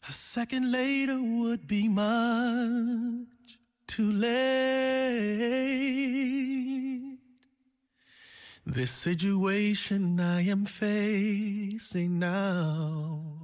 A second later would be much too late. This situation I am facing now